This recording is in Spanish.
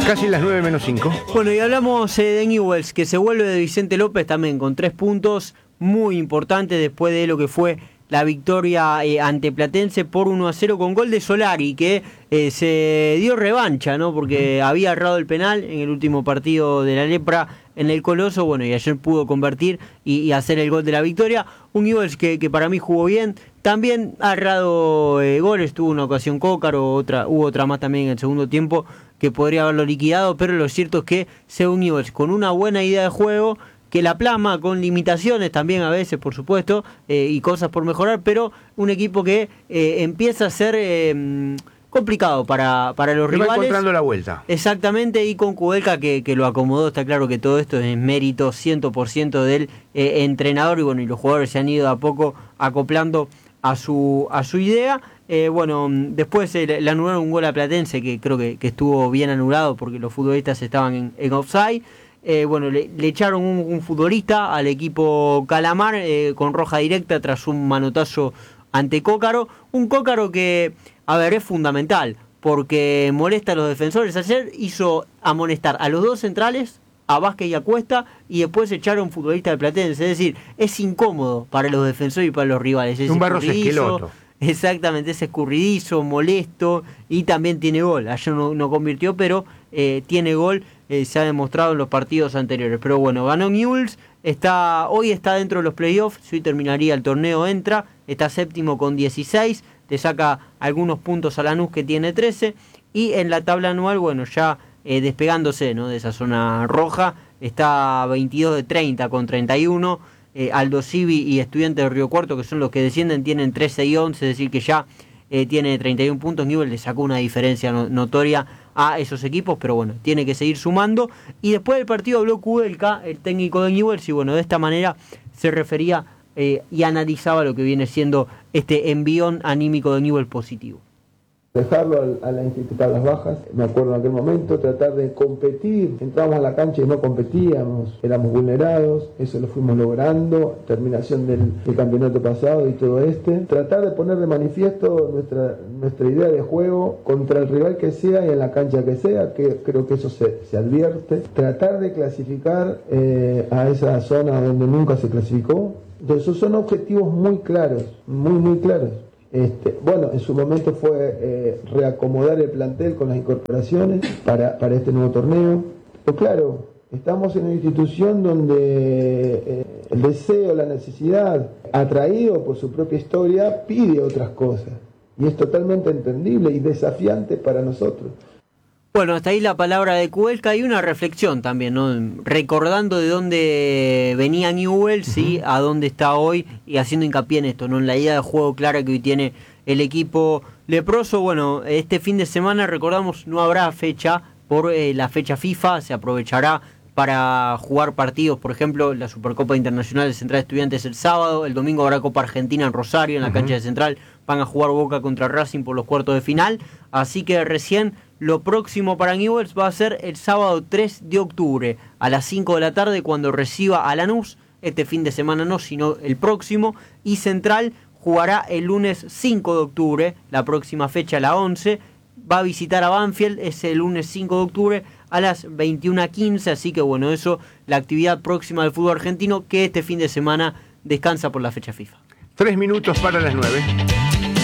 Casi las 9 menos 5. Bueno, y hablamos de Newell's, que se vuelve de Vicente López también con 3 puntos, muy importantes después de lo que fue la victoria ante Platense por 1-0 con gol de Solari, que se dio revancha, ¿no? Porque había errado el penal en el último partido de la Lepra en el Coloso, bueno, y ayer pudo convertir y hacer el gol de la victoria. Un Newell's que para mí jugó bien, también ha errado goles, tuvo una ocasión Cócaro, hubo otra más también en el segundo tiempo que podría haberlo liquidado, pero lo cierto es que según Newell's, con una buena idea de juego, que la plasma con limitaciones también a veces, por supuesto, y cosas por mejorar, pero un equipo que empieza a ser complicado para los rivales. Va encontrando la vuelta. Exactamente, y con Kudelka que lo acomodó. Está claro que todo esto es mérito 100% del entrenador, y bueno, y los jugadores se han ido a poco acoplando a su idea. Bueno, después le anularon un gol a Platense, que creo que estuvo bien anulado porque los futbolistas estaban en offside. Bueno, le echaron un futbolista al equipo Calamar con roja directa tras un manotazo ante Cócaro. Un Cócaro que, a ver, es fundamental porque molesta a los defensores. Ayer hizo amonestar a los dos centrales, a Vázquez y a Cuesta, y después echaron futbolista de Platense. Es decir, es incómodo para los defensores y para los rivales. Es un Barros Esqueloto. Exactamente, es escurridizo, molesto, y también tiene gol. Ayer no convirtió, pero tiene gol. Se ha demostrado en los partidos anteriores. Pero bueno, ganó Newell's, hoy está dentro de los playoffs. Si hoy terminaría el torneo, entra, está séptimo con 16, te saca algunos puntos a Lanús, que tiene 13, y en la tabla anual, bueno, ya despegándose, ¿no?, de esa zona roja, está 22 de 30 con 31. Aldo Civi y Estudiantes de Río Cuarto, que son los que descienden, tienen 13 y 11, es decir que ya tiene 31 puntos. Newell's le sacó una diferencia notoria a esos equipos, pero bueno, tiene que seguir sumando. Y después del partido habló Kudelka, el técnico de Newell's, y bueno, de esta manera se refería y analizaba lo que viene siendo este envión anímico de Newell's positivo. Dejarlo a las tablas bajas, me acuerdo en aquel momento, tratar de competir, entramos a la cancha y no competíamos, éramos vulnerados, eso lo fuimos logrando, terminación del campeonato pasado y todo tratar de poner de manifiesto nuestra idea de juego contra el rival que sea y en la cancha que sea, que creo que eso se advierte, tratar de clasificar a esa zona donde nunca se clasificó. Entonces son objetivos muy claros, muy claros. Bueno, en su momento fue reacomodar el plantel con las incorporaciones para este nuevo torneo. Pero claro, estamos en una institución donde el deseo, la necesidad, atraído por su propia historia, pide otras cosas. Y es totalmente entendible y desafiante para nosotros. Bueno, hasta ahí la palabra de Kudelka y una reflexión también, ¿no? Recordando de dónde venía Newell's, ¿sí?, a dónde está hoy, y haciendo hincapié en esto, ¿no?, en la idea de juego clara que hoy tiene el equipo leproso. Bueno, este fin de semana, recordamos, no habrá fecha por la fecha FIFA, se aprovechará para jugar partidos, por ejemplo, la Supercopa Internacional de Central Estudiantes el sábado, el domingo habrá Copa Argentina en Rosario, en la cancha de Central, van a jugar Boca contra Racing por los cuartos de final, así que recién lo próximo para Newell's va a ser el sábado 3 de octubre a las 5 de la tarde cuando reciba a Lanús, este fin de semana no, sino el próximo, y Central jugará el lunes 5 de octubre, la próxima fecha, la 11, va a visitar a Banfield, es el lunes 5 de octubre a las 21:15, así que bueno, eso, la actividad próxima del fútbol argentino, que este fin de semana descansa por la fecha FIFA. 3 minutos para las 9.